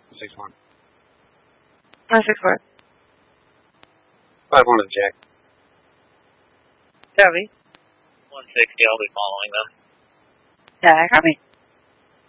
6-1. 964. 5-1 to Jack. Copy. 160, I'll be following them. Yeah, copy.